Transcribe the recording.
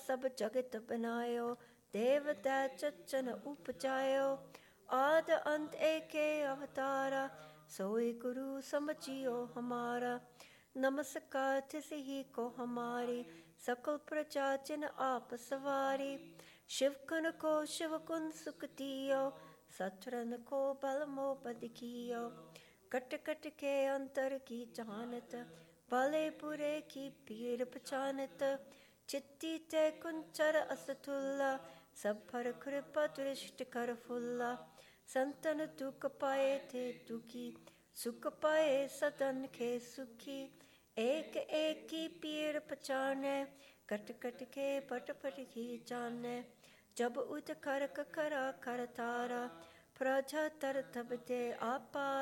सब जगत बनायो, देवता चचन उपजायो, आद अंत एके अवतारा, सोई गुरु समझियो हमारा। नमस्कार तिस ही को हमारी, सकल प्रजा जिन आप सवारी। शिव गुण को शिव गुण सुख दियो, सतरन को बल मो बद कियो। कट कट के अंतर की जानत, भले बुरे की पीर पहचानत। चित्ती ते कुंचर असतुल्ला, सब पर कृपा दृष्टि कर फुल्ला। संतन दुख पाए थे दुखी, सुख पाए सदन के सुखी। एक एक की पीर पहचाने, कट कट के पट पट की जाने। जब उद कर करा कर तारा, प्रजा तर तब दे आपा।